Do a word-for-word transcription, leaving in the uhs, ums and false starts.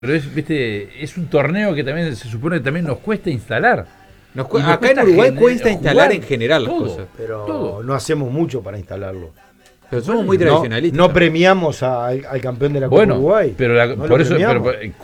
Pero es, viste, es un torneo que también se supone que también nos cuesta instalar. Nos cu- Y nos acá en cuesta Uruguay gener- cuesta instalar jugar en general las todo. cosas. Pero Todo. no hacemos mucho para instalarlo. Pero somos muy No, tradicionalistas. no premiamos a- al, al campeón de la Copa Bueno, Uruguay. pero la- No lo por eso, premiamos. pero,